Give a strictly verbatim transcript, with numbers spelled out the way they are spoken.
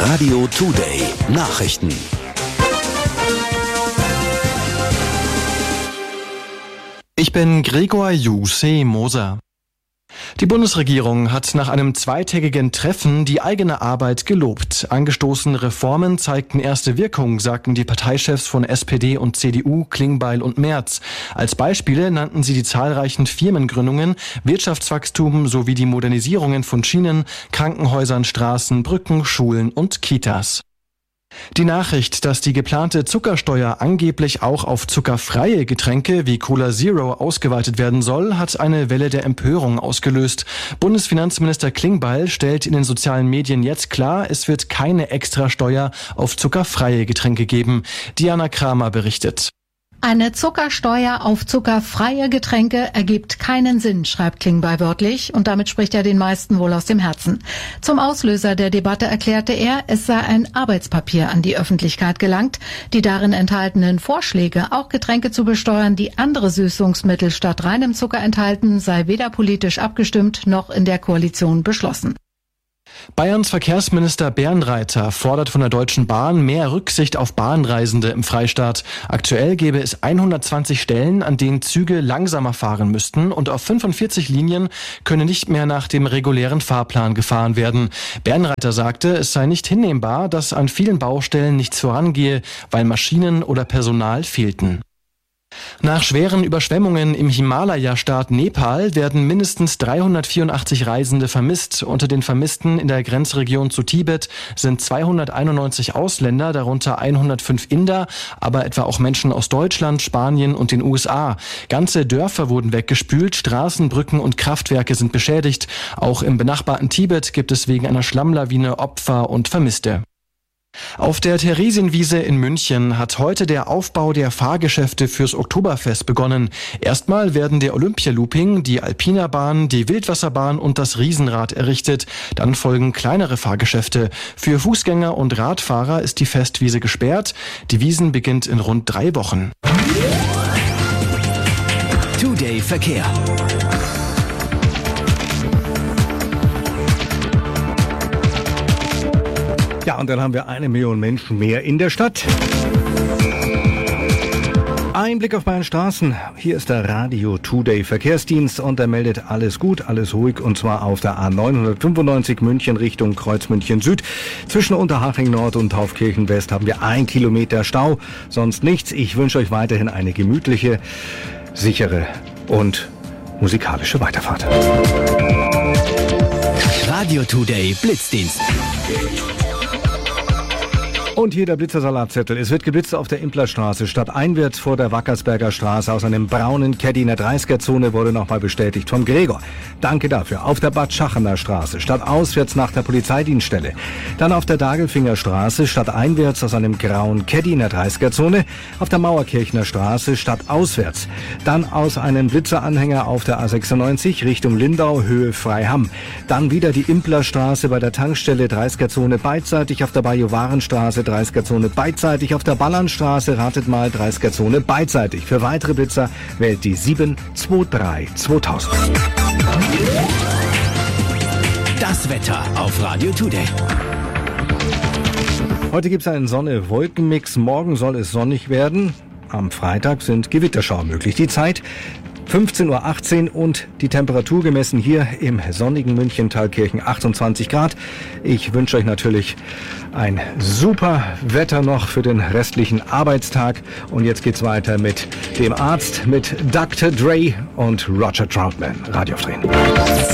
Radio Today Nachrichten. Ich bin Gregor Juseh-Moser. Die Bundesregierung hat nach einem zweitägigen Treffen die eigene Arbeit gelobt. Angestoßene Reformen zeigten erste Wirkung, sagten die Parteichefs von S P D und C D U, Klingbeil und Merz. Als Beispiele nannten sie die zahlreichen Firmengründungen, Wirtschaftswachstum sowie die Modernisierungen von Schienen, Krankenhäusern, Straßen, Brücken, Schulen und Kitas. Die Nachricht, dass die geplante Zuckersteuer angeblich auch auf zuckerfreie Getränke wie Cola Zero ausgeweitet werden soll, hat eine Welle der Empörung ausgelöst. Bundesfinanzminister Klingbeil stellt in den sozialen Medien jetzt klar, es wird keine Extrasteuer auf zuckerfreie Getränke geben. Diana Kramer berichtet. Eine Zuckersteuer auf zuckerfreie Getränke ergibt keinen Sinn, schreibt Klingbeil wörtlich, und damit spricht er den meisten wohl aus dem Herzen. Zum Auslöser der Debatte erklärte er, es sei ein Arbeitspapier an die Öffentlichkeit gelangt. Die darin enthaltenen Vorschläge, auch Getränke zu besteuern, die andere Süßungsmittel statt reinem Zucker enthalten, sei weder politisch abgestimmt noch in der Koalition beschlossen. Bayerns Verkehrsminister Bernreiter fordert von der Deutschen Bahn mehr Rücksicht auf Bahnreisende im Freistaat. Aktuell gäbe es hundertzwanzig Stellen, an denen Züge langsamer fahren müssten, und auf fünfundvierzig Linien könne nicht mehr nach dem regulären Fahrplan gefahren werden. Bernreiter sagte, es sei nicht hinnehmbar, dass an vielen Baustellen nichts vorangehe, weil Maschinen oder Personal fehlten. Nach schweren Überschwemmungen im Himalaya-Staat Nepal werden mindestens dreihundertvierundachtzig Reisende vermisst. Unter den Vermissten in der Grenzregion zu Tibet sind zweihunderteinundneunzig Ausländer, darunter hundertfünf Inder, aber etwa auch Menschen aus Deutschland, Spanien und den U S A. Ganze Dörfer wurden weggespült, Straßen, Brücken und Kraftwerke sind beschädigt. Auch im benachbarten Tibet gibt es wegen einer Schlammlawine Opfer und Vermisste. Auf der Theresienwiese in München hat heute der Aufbau der Fahrgeschäfte fürs Oktoberfest begonnen. Erstmal werden der Olympialooping, die Alpinerbahn, die Wildwasserbahn und das Riesenrad errichtet. Dann folgen kleinere Fahrgeschäfte. Für Fußgänger und Radfahrer ist die Festwiese gesperrt. Die Wiesn beginnt in rund drei Wochen. Today Verkehr. Ja, und dann haben wir eine Million Menschen mehr in der Stadt. Ein Blick auf Bayern Straßen. Hier ist der Radio Today Verkehrsdienst und er meldet alles gut, alles ruhig, und zwar auf der A neunhundertfünfundneunzig München Richtung Kreuzmünchen Süd. Zwischen Unterhaching Nord und Taufkirchen West haben wir ein Kilometer Stau, sonst nichts. Ich wünsche euch weiterhin eine gemütliche, sichere und musikalische Weiterfahrt. Radio Today Blitzdienst. Und hier der Blitzersalatzettel. Es wird geblitzt auf der Implerstraße. Stadteinwärts vor der Wackersberger Straße aus einem braunen Caddy in der dreißiger-Zone wurde nochmal bestätigt vom Gregor. Danke dafür. Auf der Bad Schachener Straße stadtauswärts nach der Polizeidienststelle. Dann auf der Dagelfinger Straße stadteinwärts aus einem grauen Caddy in der dreißiger-Zone. Auf der Mauerkirchner Straße stadtauswärts. Dann aus einem Blitzeranhänger auf der A sechsundneunzig Richtung Lindau, Höhe Freiham. Dann wieder die Implerstraße bei der Tankstelle dreißiger-Zone beidseitig auf der Bajuwarenstraße dreißiger-Zone beidseitig auf der Ballernstraße, ratet mal, dreißiger-Zone beidseitig. Für weitere Blitzer wählt die sieben zwei drei zweitausend. Das Wetter auf Radio Today. Heute gibt es einen Sonne-Wolken-Mix. Morgen soll es sonnig werden. Am Freitag sind Gewitterschauer möglich. Die Zeit fünfzehn Uhr achtzehn und die Temperatur gemessen hier im sonnigen München Thalkirchen achtundzwanzig Grad. Ich wünsche euch natürlich ein super Wetter noch für den restlichen Arbeitstag. Und jetzt geht's weiter mit dem Arzt, mit Doktor Dre und Roger Troutman. Radio aufdrehen.